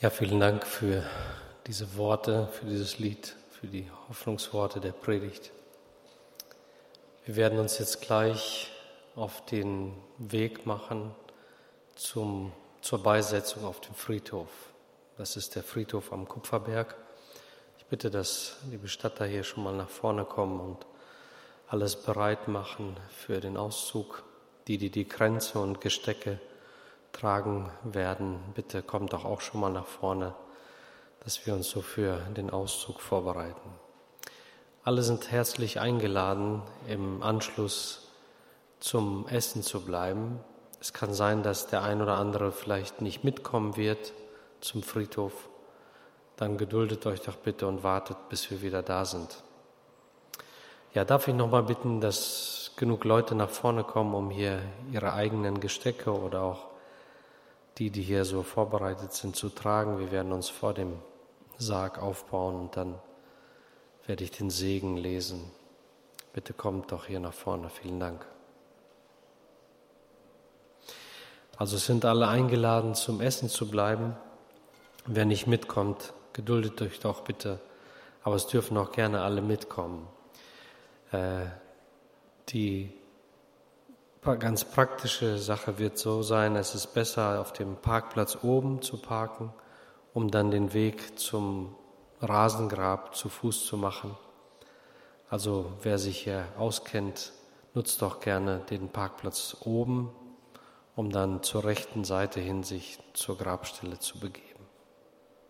Ja, vielen Dank für diese Worte, für dieses Lied, für die Hoffnungsworte der Predigt. Wir werden uns jetzt gleich auf den Weg machen zur Beisetzung auf dem Friedhof. Das ist der Friedhof am Kupferberg. Ich bitte, dass die Bestatter hier schon mal nach vorne kommen und alles bereit machen für den Auszug. Die Kränze und Gestecke tragen werden, bitte kommt doch auch schon mal nach vorne, dass wir uns so für den Auszug vorbereiten. Alle sind herzlich eingeladen, im Anschluss zum Essen zu bleiben. Es kann sein, dass der ein oder andere vielleicht nicht mitkommen wird zum Friedhof. Dann geduldet euch doch bitte und wartet, bis wir wieder da sind. Ja, darf ich nochmal bitten, dass genug Leute nach vorne kommen, um hier ihre eigenen Gestecke oder auch die hier so vorbereitet sind, zu tragen. Wir werden uns vor dem Sarg aufbauen und dann werde ich den Segen lesen. Bitte kommt doch hier nach vorne. Vielen Dank. Also es sind alle eingeladen, zum Essen zu bleiben. Wer nicht mitkommt, geduldet euch doch bitte. Aber es dürfen auch gerne alle mitkommen. Die ganz praktische Sache wird so sein, es ist besser, auf dem Parkplatz oben zu parken, um dann den Weg zum Rasengrab zu Fuß zu machen. Also wer sich hier auskennt, nutzt doch gerne den Parkplatz oben, um dann zur rechten Seite hin sich zur Grabstelle zu begeben.